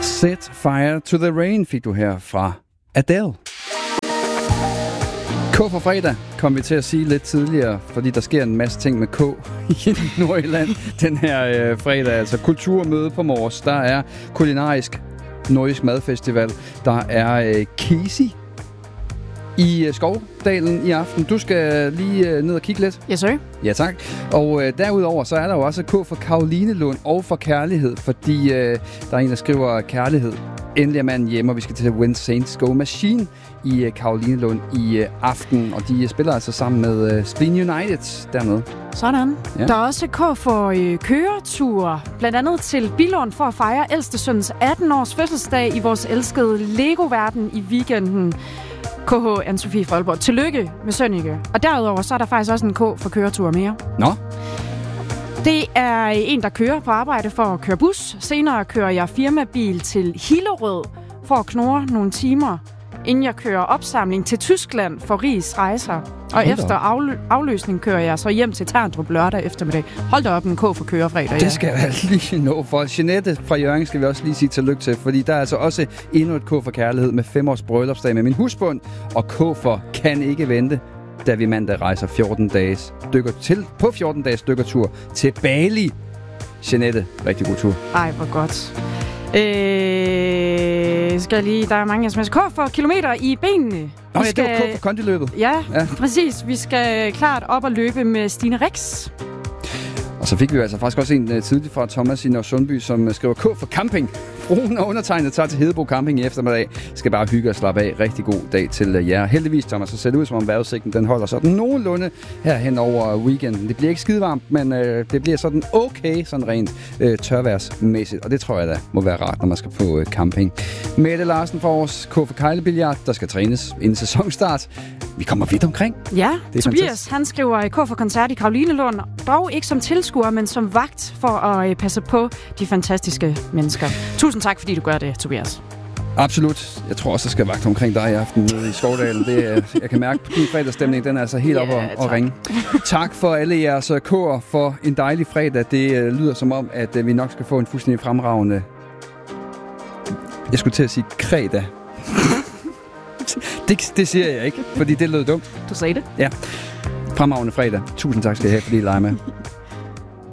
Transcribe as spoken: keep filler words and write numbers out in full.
Set Fire to the Rain fik du her fra Adele. K for fredag kom vi til at sige lidt tidligere, fordi der sker en masse ting med K i Nordjylland den her øh, fredag. Altså kulturmøde på Mors, der er kulinarisk nordisk madfestival, der er øh, Kisi i øh, Skovdalen i aften. Du skal lige øh, ned og kigge lidt. Ja, sir. Ja, tak. Og øh, derudover så er der jo også K for Karolinelund og for kærlighed, fordi øh, der er en, der skriver kærlighed. Endelig er manden hjemme, og vi skal til When Saints Go Machine i uh, Karolinelund i uh, aften. Og de uh, spiller altså sammen med uh, Spleen United dernede. Sådan. Ja. Der er også K for øh, køreture, blandt andet til Billund for at fejre ældste søns atten-års fødselsdag i vores elskede Lego-verden i weekenden. K H Anne-Sophie fra Aalborg. Tillykke med Sønneke. Og derudover så er der faktisk også en K for køretur mere. Nå? Det er en, der kører på arbejde for at køre bus. Senere kører jeg firmabil til Hillerød for at knurre nogle timer, inden jeg kører opsamling til Tyskland for Ries Rejser. Og Hold efter aflø- afløsning kører jeg så hjem til Terndrup lørdag eftermiddag. Hold da op, en K for kørefredag. Det skal jeg lige nå for. Jeanette fra Hjørring skal vi også lige sige tillykke til, fordi der er altså også endnu et K for kærlighed med fem års bryllupsdag med min husbund, og K for kan ikke vente, da vi mandag rejser fjorten dages dykker til på fjorten dages dykkertur til Bali. Jeanette, rigtig god tur. Ej, hvor godt. Øh, skal lige, der er mange sms'er. K for kilometer i benene. Nå ja, skal... det var K for kondiløbet. Ja, ja, præcis. Vi skal klart op og løbe med Stine Rex. Og så fik vi jo altså faktisk også en uh, tidligt fra Thomas i Nørre Sundby, som uh, skriver K for camping. Fruen og undertegnet tager til Hedebro Camping i eftermiddag. Skal bare hygge og slappe af. Rigtig god dag til uh, jer. Heldigvis, Thomas, så ser det ud som om vejrudsigten den holder sådan nogenlunde herhen over weekenden. Det bliver ikke skidevarmt, men uh, det bliver sådan okay, sådan rent uh, tørværsmæssigt. Og det tror jeg da må være rart, når man skal på uh, camping. Mette Larsen for vores K for kejlebilliard, der skal trænes inden sæsonstart. Vi kommer vidt omkring. Ja, Tobias, han skriver K for koncert i Karolinelund. Dog ikke som tilskuer, men som vagt for at uh, passe på de fantastiske mennesker. Tusind tak, fordi du gør det, Tobias. Absolut. Jeg tror også, der skal vagt omkring dig i aften nede i Skovdalen. Det er, jeg kan mærke, at din fredagsstemning, den er altså helt yeah, op og, og ringe. Tak for alle jeres kår for en dejlig fredag. Det uh, lyder som om, at uh, vi nok skal få en fuldstændig fremragende... Jeg skulle til at sige kredag. det, det siger jeg ikke, fordi det lød dumt. Du sagde det. Ja. Fremragende fredag. Tusind tak skal I have, fordi I leger med.